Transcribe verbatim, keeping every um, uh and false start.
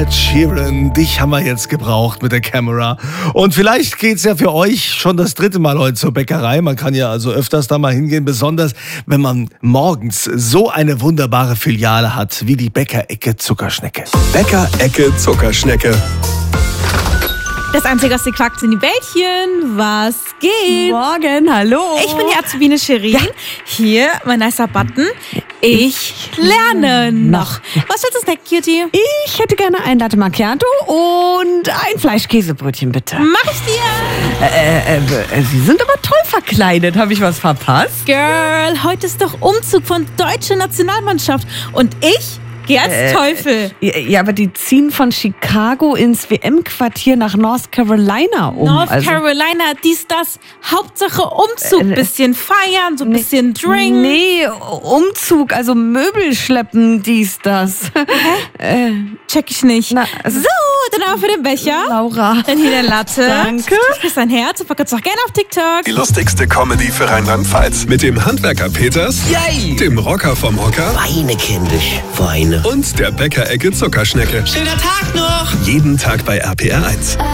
Ed Sheeran, dich haben wir jetzt gebraucht mit der Camera. Und vielleicht geht's ja für euch schon das dritte Mal heute zur Bäckerei. Man kann ja also öfters da mal hingehen, besonders wenn man morgens so eine wunderbare Filiale hat wie die Bäckerecke Zuckerschnecke. Bäckerecke Zuckerschnecke. Das Einzige, was sie quackt, sind die Bällchen. Was geht? Morgen, hallo. Ich bin die Azubine Shirin. Ja. Hier, mein nicer Button. Ich lerne noch. Was willst du snacken, Cutie? Ich hätte gerne ein Latte Macchiato und ein Fleischkäsebrötchen, bitte. Mach ich dir. Äh, äh, äh, Sie sind aber toll verkleidet. Habe ich was verpasst? Girl, heute ist doch Umzug von deutscher Nationalmannschaft. Und ich gehe als Äh, Teufel. Ja, ja, aber die ziehen von Chicago ins W M-Quartier nach North Carolina um. North also, Carolina, dies, das. Hauptsache Umzug. Äh, Bisschen feiern, so ein bisschen Drink. Nee, Umzug, also Möbel schleppen, dies, das. äh, Check ich nicht. Na, also- so, dann auch für den Becher. Laura. Dann hier der Latte. Danke. Ich küsse dein Herz und verkürzt auch gerne auf TikTok. Die lustigste Comedy für Rheinland-Pfalz. Mit dem Handwerker Peters, Yay! dem Rocker vom Hocker Weine, kindisch, Weine. und der Bäckerecke Zuckerschnecke. Schöner Tag noch! Jeden Tag bei R P R eins.